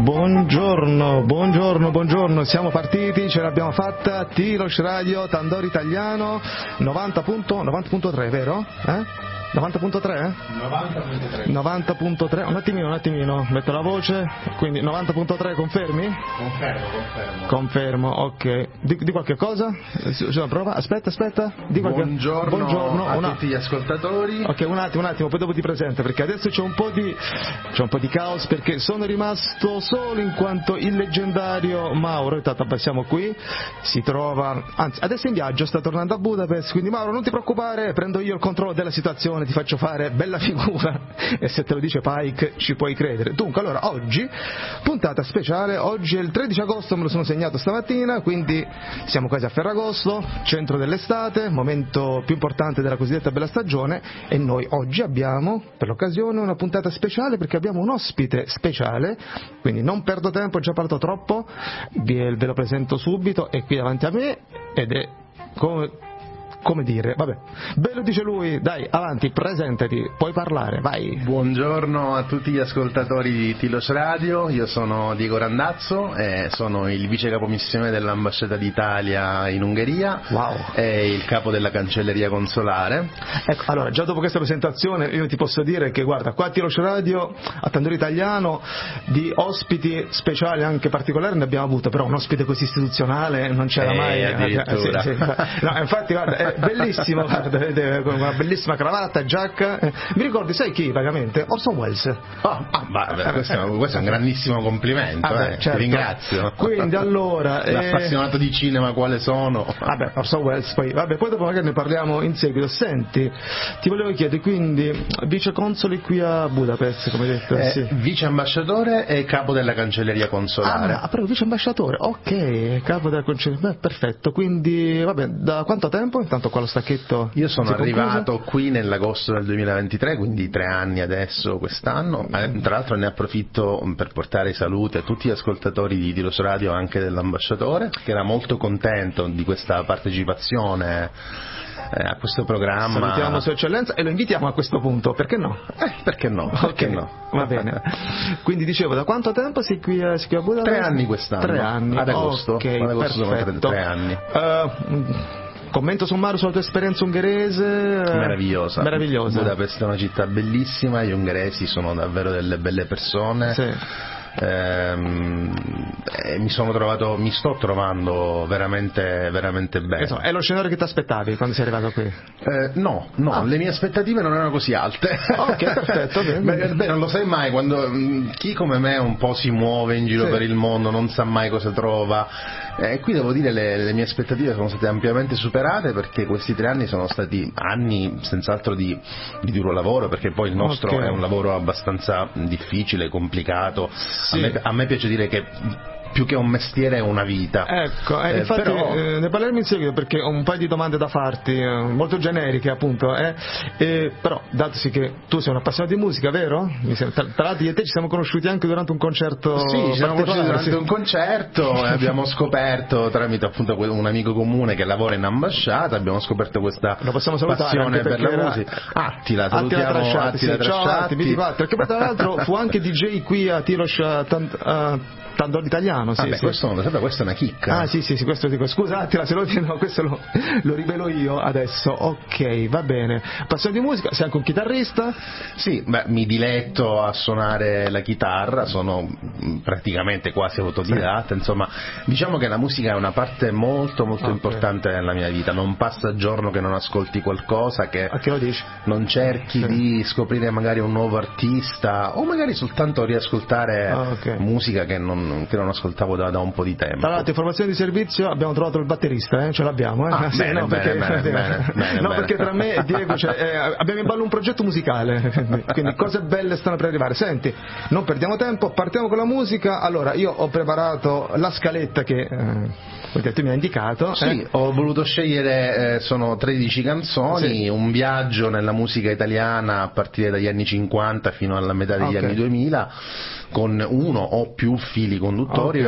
Buongiorno, siamo partiti, ce l'abbiamo fatta, Tilos Radio, Tandori Italiano, 90.3, vero? 90.3? 90.3, un attimino, metto la voce, quindi 90.3 confermi? Confermo, ok. Di qualche cosa? Prova, aspetta, di qualche... Buongiorno a tutti gli ascoltatori. Ok, un attimo, poi dopo ti presento, perché adesso c'è un po' di caos, perché sono rimasto solo in quanto il leggendario Mauro, intanto passiamo qui, si trova, anzi adesso è in viaggio, sta tornando a Budapest, quindi Mauro non ti preoccupare, prendo io il controllo della situazione, ti faccio fare bella figura e se te lo dice Pike ci puoi credere. Dunque, allora, oggi puntata speciale, oggi è il 13 agosto, me lo sono segnato stamattina, quindi siamo quasi a Ferragosto, centro dell'estate, momento più importante della cosiddetta bella stagione, e noi oggi abbiamo per l'occasione una puntata speciale perché abbiamo un ospite speciale, quindi non perdo tempo, ho già parlato troppo, ve lo presento subito, è qui davanti a me ed è come dire, vabbè, bello dice lui, dai, avanti, presentati, puoi parlare, vai. Buongiorno a tutti gli ascoltatori di Tilos Radio, io sono Diego Randazzo e sono il vice capomissione dell'ambasciata d'Italia in Ungheria. Wow. E il capo della cancelleria consolare. Ecco, allora, già dopo questa presentazione io ti posso dire che, guarda, qua a Tilos Radio, a Tandori Italiano, di ospiti speciali anche particolari ne abbiamo avuto, però un ospite così istituzionale non c'era mai. Addirittura. Sì. No, infatti, guarda, bellissimo, guarda, vedete, con una bellissima cravatta, giacca. Mi ricordi, sai chi vagamente? Orson Welles. Questo è un grandissimo complimento, certo. Ti ringrazio. Quindi allora, l'appassionato di cinema quale sono? Orson Welles, poi dopo magari ne parliamo in seguito. Senti, ti volevo chiedere, quindi vice consoli qui a Budapest, come hai detto? Sì. Vice ambasciatore e capo della cancelleria consolare. Però vice ambasciatore, ok, capo della cancelleria, perfetto. Quindi, da quanto tempo? Intanto qua lo stacchetto. Io sono arrivato qui nell'agosto del 2023, quindi 3 anni adesso, quest'anno. Tra l'altro ne approfitto per portare i saluti a tutti gli ascoltatori di Tilos Radio, anche dell'ambasciatore, che era molto contento di questa partecipazione a questo programma. Salutiamo Sua Eccellenza e lo invitiamo a questo punto, perché no? Perché no? Va bene. Quindi dicevo, da quanto tempo sei qui a Budapest? 3 anni quest'anno. 3 anni. Ad agosto. Ok, ad agosto perfetto. Sono 3 anni. Commento sommario sulla tua esperienza ungherese? Meravigliosa. Budapest è una città bellissima, gli ungheresi sono davvero delle belle persone. Sì. Mi sto trovando veramente bene. È lo scenario che ti aspettavi quando sei arrivato qui? No, le mie aspettative non erano così alte. Ok, perfetto. Beh, non lo sai mai, quando chi come me un po' si muove in giro per il mondo, non sa mai cosa trova. Qui devo dire le mie aspettative sono state ampiamente superate, perché questi 3 anni sono stati anni senz'altro di duro lavoro, perché poi il nostro è un lavoro abbastanza difficile, complicato. Sì. A me piace dire che più che un mestiere è una vita. Ecco, infatti però... ne parleremo in seguito, perché ho un paio di domande da farti, molto generiche appunto, però datosi che tu sei un appassionato di musica, vero? Tra l'altro io e te ci siamo conosciuti anche durante un concerto. Sì, ci siamo conosciuti durante un concerto e abbiamo scoperto tramite appunto un amico comune che lavora in ambasciata, abbiamo scoperto questa passione per la musica. Attila Trasciatti, 24, perché poi tra l'altro fu anche DJ qui a Tilos Tandori Italiano. Questo non lo sapevo, questa è una chicca. Sì, questo dico. Scusa Attila, questo lo rivelo io adesso. Ok, va bene. Passione di musica, sei anche un chitarrista? Sì, mi diletto a suonare la chitarra, sono praticamente quasi autodidatta, insomma, diciamo che la musica è una parte molto importante nella mia vita, non passa giorno che non ascolti qualcosa, che lo dici? Non cerchi di scoprire magari un nuovo artista, o magari soltanto riascoltare musica che non ascoltavo da un po' di tempo. Tra l'altro, informazioni di servizio, abbiamo trovato il batterista, ce l'abbiamo. Bene, perché tra me e Diego abbiamo in ballo un progetto musicale, quindi cose belle stanno per arrivare. Senti, non perdiamo tempo, partiamo con la musica. Allora, io ho preparato la scaletta che tu mi hai indicato. Sì, ho voluto scegliere, sono 13 canzoni, un viaggio nella musica italiana a partire dagli anni 50 fino alla metà degli anni 2000, con uno o più fili conduttori.